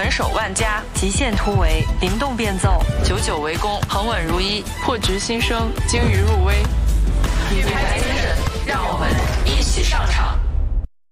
斩首万家，极限突围，灵动变奏，久久为功，恒稳如一， 破局新生，鲸鱼入微。